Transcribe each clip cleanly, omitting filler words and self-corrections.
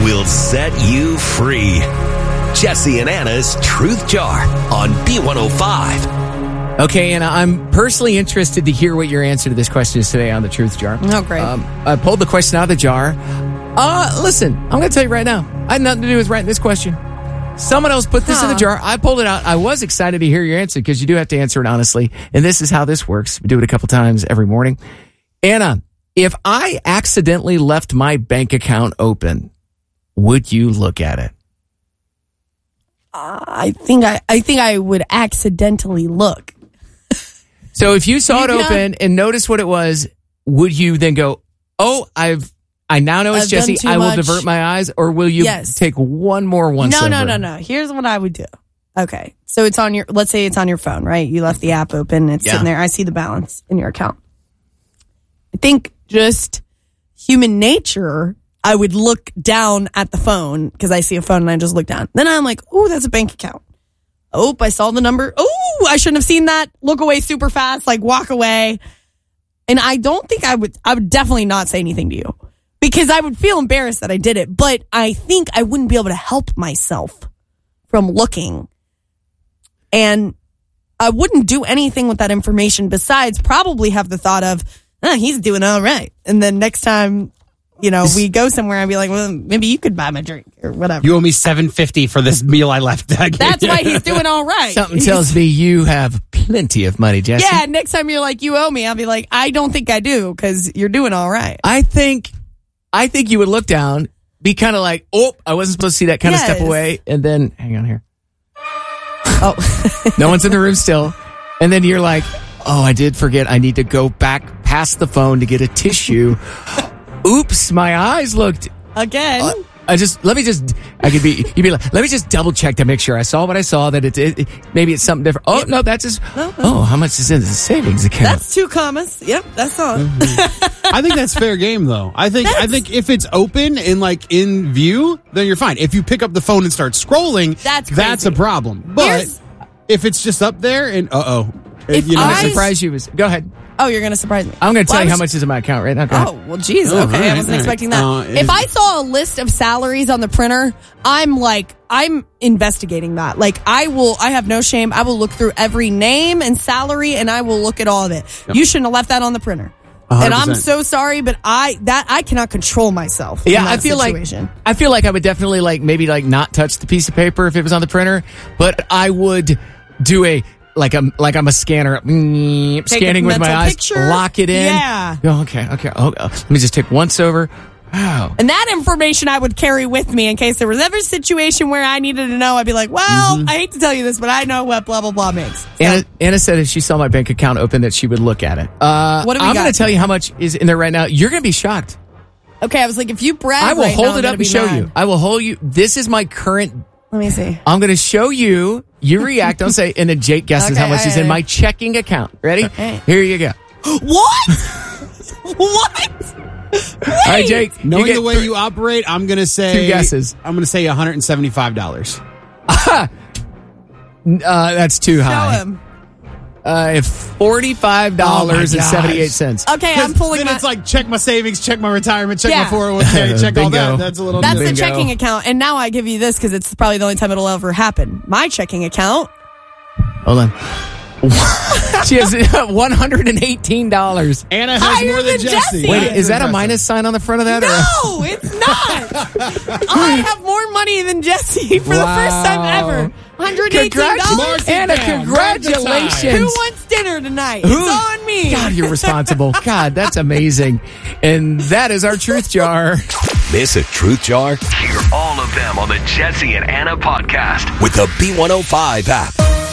will set you free. Jesse and Anna's Truth Jar on B105. Okay, Anna, I'm personally interested to hear what your answer to this question is today on the Truth Jar. Oh, great. I pulled the question out of the jar. Listen, I'm going to tell you right now, I had nothing to do with writing this question. Someone else put this in the jar. I pulled it out. I was excited to hear your answer because you do have to answer it honestly. And this is how this works. We do it a couple times every morning. Anna, if I accidentally left my bank account open, would you look at it? I think I would accidentally look. So if you saw it open and noticed what it was, would you then go, oh, I now know it's Jesse, I will divert my eyes, or will you take one more once over? No. Here's what I would do. Okay. So it's on let's say it's on your phone, right? You left the app open, it's sitting there. I see the balance in your account. I think just human nature, I would look down at the phone because I see a phone and I just look down. Then I'm like, oh, that's a bank account. Oh, I saw the number. Oh, I shouldn't have seen that. Look away super fast, like walk away. And I don't think I would definitely not say anything to you because I would feel embarrassed that I did it. But I think I wouldn't be able to help myself from looking. And I wouldn't do anything with that information besides probably have the thought of, he's doing all right. And then next time, we go somewhere, I'd be like, well, maybe you could buy my drink or whatever. You owe me $7.50 for this meal I left. That's why he's doing all right. Something tells me you have plenty of money, Jesse. Yeah, next time you're like, you owe me, I'll be like, I don't think I do because you're doing all right. I think you would look down, be kind of like, oh, I wasn't supposed to see that, kind of step away, and then, hang on here. Oh. No one's in the room still. And then you're like, oh, I did forget. I need to go back past the phone to get a tissue. Oops, my eyes looked again. You'd be like, let me just double check to make sure I saw what I saw, that it maybe it's something different. Oh, no, that's just, oh, how much is in the savings account? That's 2 commas. Yep, that's all. I think that's fair game though. I think if it's open and like in view, then you're fine. If you pick up the phone and start scrolling, that's a problem. But if it's just up there and surprise you. Go ahead. Oh, you're going to surprise me. I'm going to tell you how much is in my account right now. Go ahead. Oh, well, geez. Okay, right, I wasn't expecting that. If I saw a list of salaries on the printer, I'm investigating that. Like, I have no shame. I will look through every name and salary, and I will look at all of it. Yep. You shouldn't have left that on the printer. 100%. And I'm so sorry, but I cannot control myself. Yeah, I feel like I would definitely maybe not touch the piece of paper if it was on the printer, but I would do like I'm a scanner, scanning with my eyes, picture. Lock it in. Yeah. Oh, okay. Oh, let me just take once over. Wow. And that information I would carry with me in case there was ever a situation where I needed to know. I'd be like, well, I hate to tell you this, but I know what blah, blah, blah makes. So. Anna said if she saw my bank account open that she would look at it. I'm going to tell you how much is in there right now. You're going to be shocked. Okay, I was like, if you brag I will hold it up and show you. I will hold you. This is my current... Let me see. I'm going to show you. You react. Don't say. And then Jake guesses how much is in my checking account. Ready? Okay. Here you go. What? What? Wait. All right, Jake. Knowing the way you operate, I'm going to say 2 guesses. I'm going to say $175. That's too high. Show him. $45.78. Okay, I'm pulling. Then it's like check my savings, check my retirement, check my 401k, check all that. That's a little. That's the checking account, and now I give you this because it's probably the only time it'll ever happen. My checking account. Hold on. She has $118. Anna has more than Jesse. Wait, is that a minus sign on the front of that? No, it's not. I have more money than Jesse for the first time ever. $118. Anna, congratulations. Who wants dinner tonight? It's on me. God, you're responsible. God, that's amazing. And that is our Truth Jar. Miss a Truth Jar? Hear all of them on the Jesse and Anna podcast with the B105 app.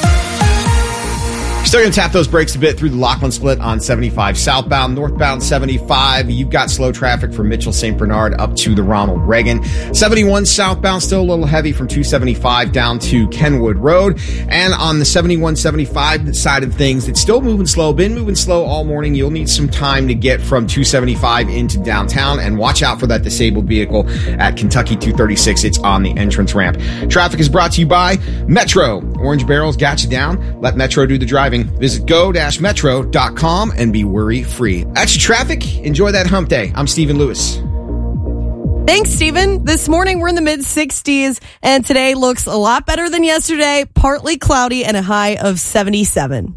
Still going to tap those brakes a bit through the Lachlan split on 75 southbound, northbound 75. You've got slow traffic from Mitchell St. Bernard up to the Ronald Reagan. 71 southbound, still a little heavy from 275 down to Kenwood Road. And on the 71-75 side of things, it's still moving slow. Been moving slow all morning. You'll need some time to get from 275 into downtown. And watch out for that disabled vehicle at Kentucky 236. It's on the entrance ramp. Traffic is brought to you by Metro. Orange Barrels got you down. Let Metro do the driving. Visit go-metro.com and be worry-free. That's your traffic. Enjoy that hump day. I'm Stephen Lewis. Thanks, Stephen. This morning we're in the mid-60s, and today looks a lot better than yesterday. Partly cloudy and a high of 77.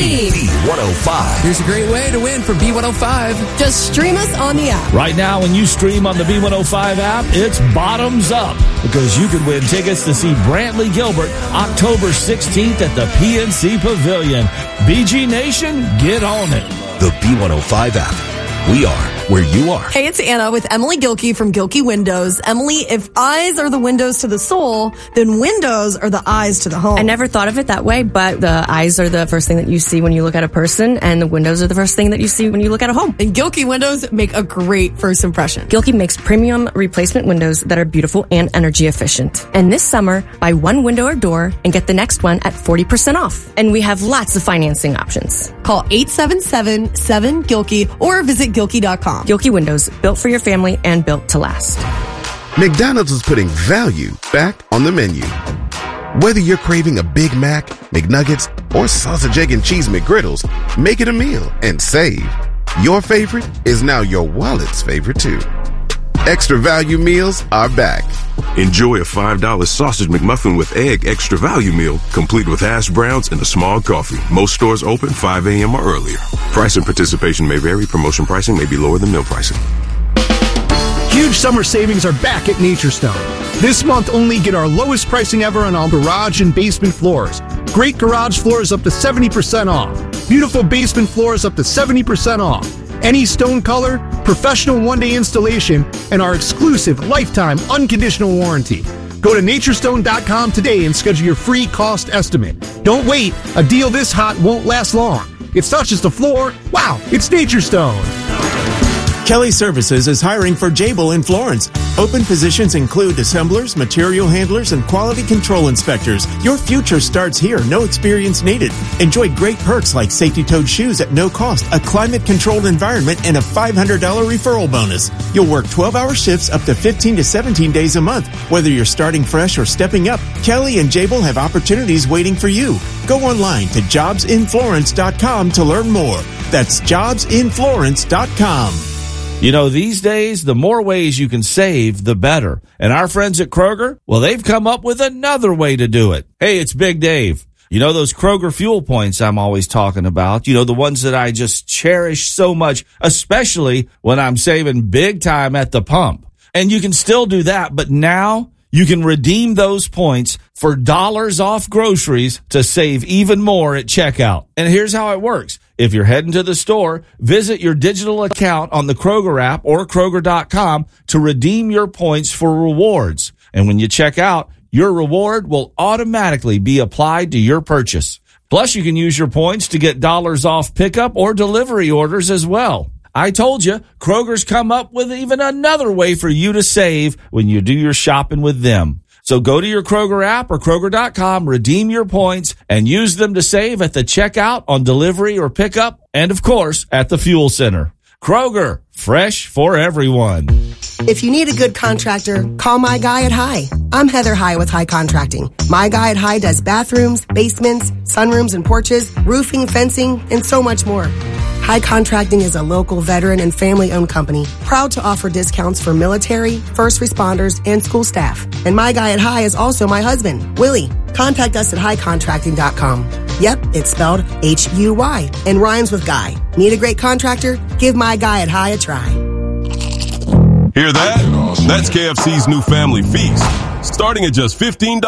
B105. Here's a great way to win for B105. Just stream us on the app. Right now, when you stream on the B105 app, it's bottoms up because you could win tickets to see Brantley Gilbert October 16th at the PNC Pavilion. BG Nation, get on it. The B105 app. We are where you are. Hey, it's Anna with Emily Gilkey from Gilkey Windows. Emily, if eyes are the windows to the soul, then windows are the eyes to the home. I never thought of it that way, but the eyes are the first thing that you see when you look at a person, and the windows are the first thing that you see when you look at a home. And Gilkey Windows make a great first impression. Gilkey makes premium replacement windows that are beautiful and energy efficient. And this summer, buy one window or door and get the next one at 40% off. And we have lots of financing options. Call 877-7-GILKEY or visit Gilkey.com. Gilkey Windows, built for your family and built to last. McDonald's is putting value back on the menu. Whether you're craving a Big Mac, McNuggets, or sausage, egg, and cheese McGriddles, make it a meal and save. Your favorite is now your wallet's favorite too. Extra value meals are back. Enjoy a $5 sausage McMuffin with egg extra value meal, complete with hash browns and a small coffee. Most stores open 5 a.m. or earlier. Price and participation may vary. Promotion pricing may be lower than meal pricing. Huge summer savings are back at Nature Stone. This month only, get our lowest pricing ever on all garage and basement floors. Great garage floors up to 70% off. Beautiful basement floors up to 70% off. Any stone color, professional one-day installation, and our exclusive lifetime unconditional warranty. Go to naturestone.com today and schedule your free cost estimate. Don't wait. A deal this hot won't last long. It's not just a floor. Wow, it's Nature Stone. Kelly Services is hiring for Jabil in Florence. Open positions include assemblers, material handlers, and quality control inspectors. Your future starts here. No experience needed. Enjoy great perks like safety-toed shoes at no cost, a climate-controlled environment, and a $500 referral bonus. You'll work 12-hour shifts up to 15 to 17 days a month. Whether you're starting fresh or stepping up, Kelly and Jabil have opportunities waiting for you. Go online to jobsinflorence.com to learn more. That's jobsinflorence.com. You know, these days, the more ways you can save, the better. And our friends at Kroger, well, they've come up with another way to do it. Hey, it's Big Dave. You know those Kroger fuel points I'm always talking about? You know, the ones that I just cherish so much, especially when I'm saving big time at the pump. And you can still do that, but now you can redeem those points for dollars off groceries to save even more at checkout. And here's how it works. If you're heading to the store, visit your digital account on the Kroger app or Kroger.com to redeem your points for rewards. And when you check out, your reward will automatically be applied to your purchase. Plus, you can use your points to get dollars off pickup or delivery orders as well. I told you, Kroger's come up with even another way for you to save when you do your shopping with them. So go to your Kroger app or Kroger.com, redeem your points, and use them to save at the checkout, on delivery or pickup, and of course, at the fuel center. Kroger, fresh for everyone. If you need a good contractor, call My Guy at High. I'm Heather High with High Contracting. My Guy at High does bathrooms, basements, sunrooms and porches, roofing, fencing, and so much more. High Contracting is a local veteran and family-owned company, proud to offer discounts for military, first responders, and school staff. And My Guy at High is also my husband, Willie. Contact us at highcontracting.com. Yep, it's spelled H-U-Y and rhymes with guy. Need a great contractor? Give My Guy at High a try. Hear that? That's KFC's new family feast, starting at just $15.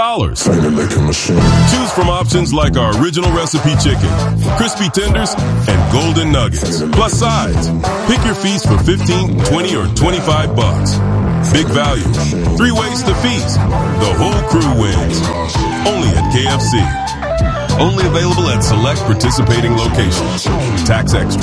Choose from options like our original recipe chicken, crispy tenders, and golden nuggets, plus sides. Pick your feast for $15, $20, or $25. Big value. 3 ways to feast. The whole crew wins. Only at KFC. Only available at select participating locations. Tax extra.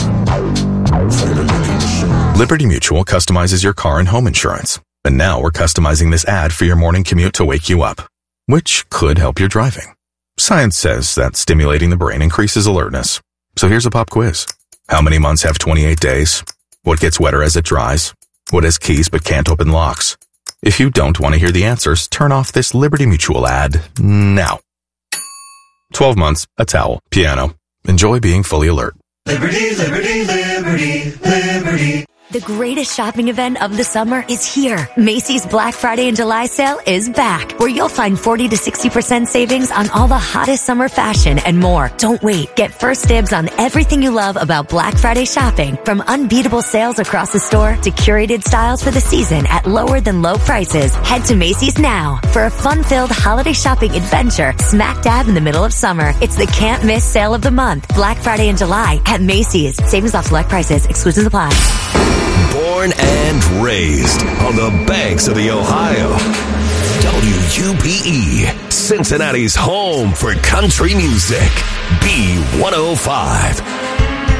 Liberty Mutual customizes your car and home insurance. And now we're customizing this ad for your morning commute to wake you up, which could help your driving. Science says that stimulating the brain increases alertness. So here's a pop quiz. How many months have 28 days? What gets wetter as it dries? What has keys but can't open locks? If you don't want to hear the answers, turn off this Liberty Mutual ad now. 12 months, a towel, piano. Enjoy being fully alert. Liberty, liberty, liberty, liberty. The greatest shopping event of the summer is here. Macy's Black Friday and July sale is back, where you'll find 40 to 60% savings on all the hottest summer fashion and more. Don't wait. Get first dibs on everything you love about Black Friday shopping, from unbeatable sales across the store to curated styles for the season at lower than low prices. Head to Macy's now for a fun-filled holiday shopping adventure smack dab in the middle of summer. It's the can't miss sale of the month. Black Friday and July at Macy's. Savings off select prices. Exclusions apply. Born and raised on the banks of the Ohio. WUPE, Cincinnati's home for country music. B105.